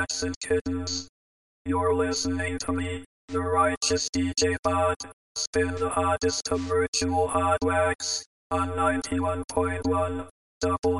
cats and kittens. You're listening to me, the Righteous DJ Pod. Spin the hottest of virtual hot wax on 91.1 Double